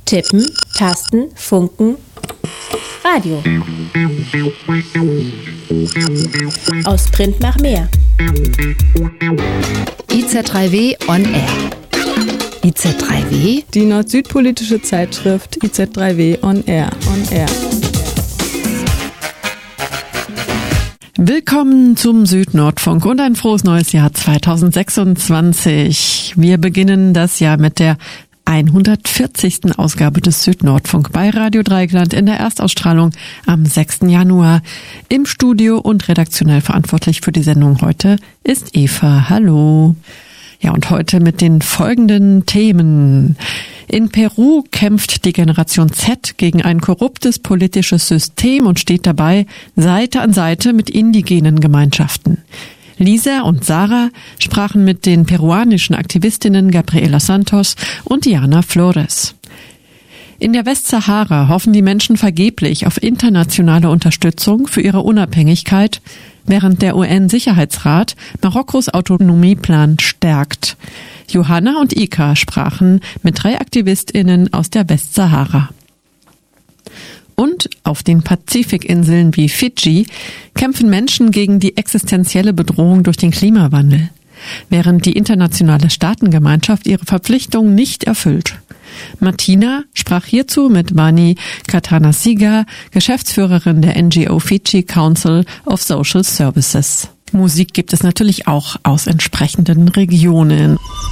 Tippen, Tasten, Funken, Radio. Aus Print nach mehr. IZ3W on Air. IZ3W? Die nord-süd-politische Zeitschrift IZ3W on Air. Willkommen zum Süd-Nord-Funk und ein frohes neues Jahr 2026. Wir beginnen das Jahr mit der 140. Ausgabe des Süd-Nord-Funk bei Radio Dreieckland in der Erstausstrahlung am 6. Januar. Im Studio und redaktionell verantwortlich für die Sendung heute ist Eva. Hallo. Ja, und heute mit den folgenden Themen. In Peru kämpft die Generation Z gegen ein korruptes politisches System und steht dabei Seite an Seite mit indigenen Gemeinschaften. Lisa und Sarah sprachen mit den peruanischen Aktivistinnen Gabriela Santos und Diana Flores. In der Westsahara hoffen die Menschen vergeblich auf internationale Unterstützung für ihre Unabhängigkeit, während der UN-Sicherheitsrat Marokkos Autonomieplan stärkt. Johanna und Ika sprachen mit 3 AktivistInnen aus der Westsahara. Und auf den Pazifikinseln wie Fidschi kämpfen Menschen gegen die existenzielle Bedrohung durch den Klimawandel, während die internationale Staatengemeinschaft ihre Verpflichtungen nicht erfüllt. Martina sprach hierzu mit Vani Katanasiga, Geschäftsführerin der NGO Fiji Council of Social Services. Musik gibt es natürlich auch aus entsprechenden Regionen.